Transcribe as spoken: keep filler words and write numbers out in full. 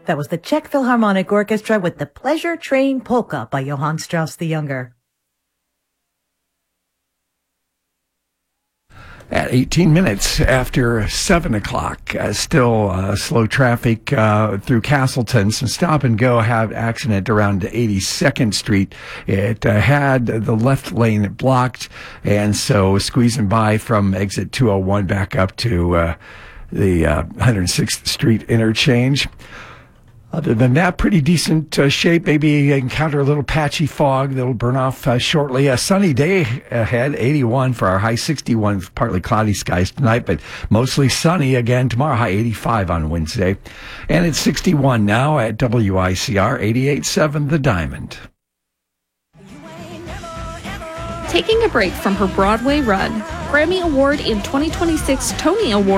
That was the Czech Philharmonic Orchestra with the Pleasure Train Polka by Johann Strauss the Younger. At eighteen minutes after seven o'clock, uh, still uh, slow traffic uh, through Castleton. Some stop and go have accident around eighty-second Street. It uh, had the left lane blocked, and so squeezing by from exit two oh one back up to uh, the uh, one hundred sixth Street interchange. Other than that, pretty decent uh, shape. Maybe encounter a little patchy fog that'll burn off uh, shortly. A sunny day ahead, eighty-one for our high, sixty-one, partly cloudy skies tonight, but mostly sunny again tomorrow, high eighty-five on Wednesday. And it's sixty-one now at W I C R eighty-eight point seven The Diamond. Taking a break from her Broadway run, Grammy Award and twenty twenty-six Tony Award